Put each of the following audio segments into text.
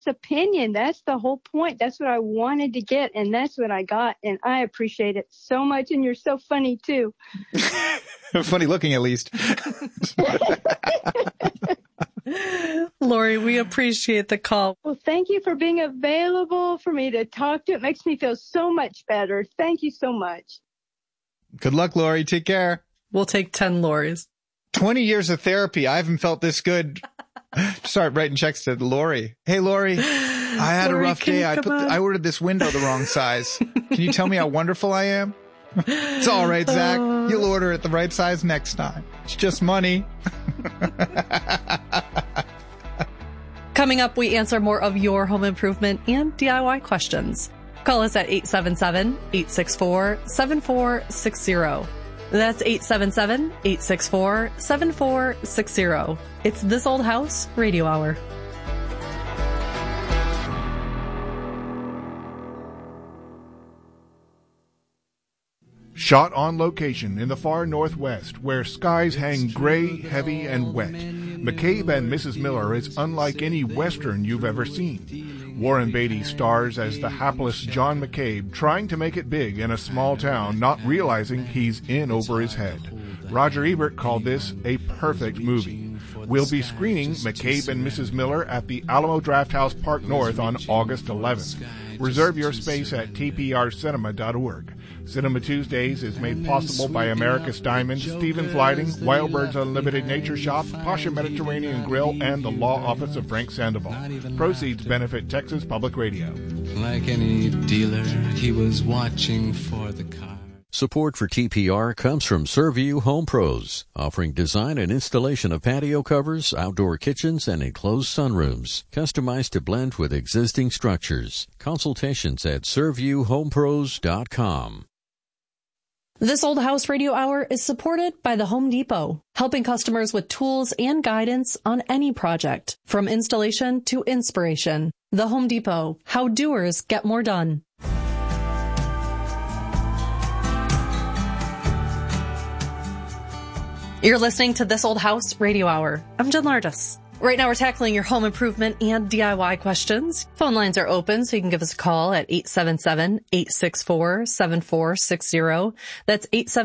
opinion. That's the whole point. That's what I wanted to get, and that's what I got, and I appreciate it so much, and you're so funny, too. Funny looking, at least. Lori, we appreciate the call. Well, thank you for being available for me to talk to. It makes me feel so much better. Thank you so much. Good luck, Lori. Take care. We'll take 10 Loris. 20 years of therapy. I haven't felt this good. Start writing checks to Lori. Hey, Lori, I had Lori, a rough day. I ordered this window the wrong size. Can you tell me how wonderful I am? It's all right, Zach. You'll order it the right size next time. It's just money. Coming up, we answer more of your home improvement and DIY questions. Call us at 877-864-7460. That's 877-864-7460. It's This Old House Radio Hour. Shot on location in the far northwest, where skies hang gray, heavy, and wet, McCabe and Mrs. Miller is unlike any Western you've ever seen. Warren Beatty stars as the hapless John McCabe trying to make it big in a small town, not realizing he's in over his head. Roger Ebert called this a perfect movie. We'll be screening McCabe and Mrs. Miller at the Alamo Drafthouse Park North on August 11th. Reserve your space at tprcinema.org. Cinema Tuesdays is made possible by America's Diamond, Stephen's Lighting, Wildbird's Unlimited Nature Shop, Pasha Mediterranean Grill, and the Law Office of Frank Sandoval. Proceeds benefit Texas Public Radio. Like any dealer, he was watching for the car. Support for TPR comes from Surview Home Pros, offering design and installation of patio covers, outdoor kitchens, and enclosed sunrooms, customized to blend with existing structures. Consultations at SurviewHomePros.com. This Old House Radio Hour is supported by the Home Depot, helping customers with tools and guidance on any project, from installation to inspiration. The Home Depot, how doers get more done. You're listening to This Old House Radio Hour. I'm Jen Lardis. Right now we're tackling your home improvement and DIY questions. Phone lines are open, so you can give us a call at 877-864-7460. That's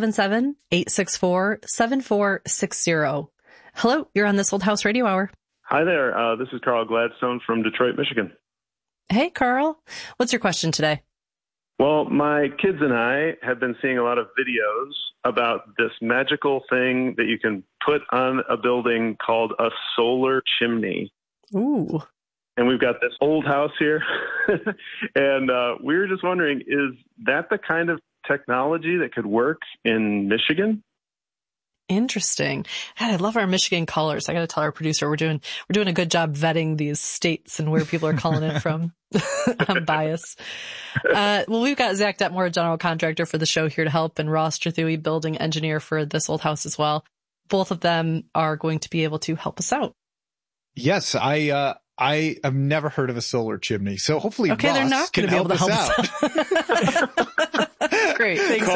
877-864-7460. Hello, you're on This Old House Radio Hour. Hi there. This is Carl Gladstone from Detroit, Michigan. Hey, Carl. What's your question today? Well, my kids and I have been seeing a lot of videos about this magical thing that you can put on a building called a solar chimney. Ooh. And we've got this old house here. And we were just wondering, is that the kind of technology that could work in Michigan? Interesting. God, I love our Michigan callers. I got to tell our producer we're doing a good job vetting these states and where people are calling in from. I'm biased. Well, we've got Zach Detmore, general contractor for the show, here to help, and Ross Trethewey, building engineer for This Old House as well. Both of them are going to be able to help us out. Yes, I have never heard of a solar chimney, so hopefully Ross they're not can be able to help us out. Great. Thanks,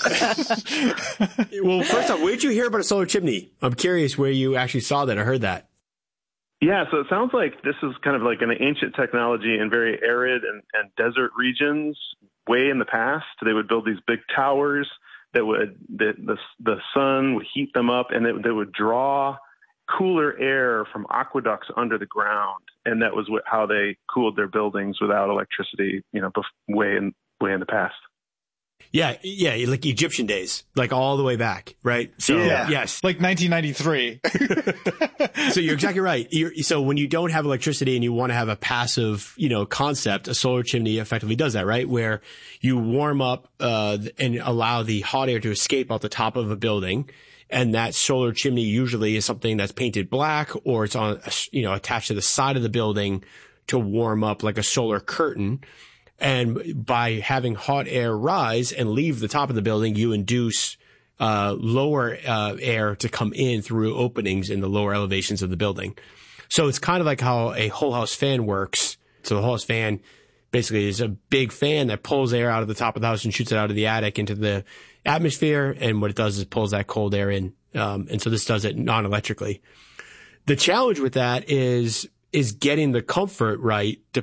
Zach. Well, first off, where did you hear about a solar chimney? I'm curious where you actually saw that or heard that. Yeah, so it sounds like this is kind of like an ancient technology in very arid and desert regions. Way in the past, they would build these big towers that would the sun would heat them up, and they would draw cooler air from aqueducts under the ground, and that was how they cooled their buildings without electricity. Way in the past. Yeah, like Egyptian days, like all the way back, right? So, yeah. Yes. Like 1993. So you're exactly right. So when you don't have electricity and you want to have a passive, concept, a solar chimney effectively does that, right? Where you warm up, and allow the hot air to escape out the top of a building. And that solar chimney usually is something that's painted black, or it's on, attached to the side of the building to warm up, like a solar curtain. And by having hot air rise and leave the top of the building, you induce lower air to come in through openings in the lower elevations of the building. So it's kind of like how a whole house fan works. So the whole house fan basically is a big fan that pulls air out of the top of the house and shoots it out of the attic into the atmosphere. And what it does is it pulls that cold air in. And so this does it non-electrically. The challenge with that is is getting the comfort right